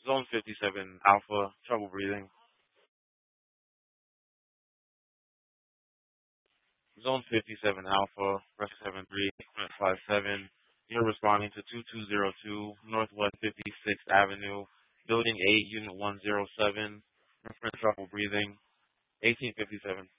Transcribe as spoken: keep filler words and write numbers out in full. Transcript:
Zone fifty-seven Alpha, trouble breathing. Zone fifty-seven Alpha, rest seven three five seven. You're responding to two two zero two Northwest fifty-sixth Avenue, Building eight, Unit one oh seven. Reference trouble breathing, eighteen fifty-seven.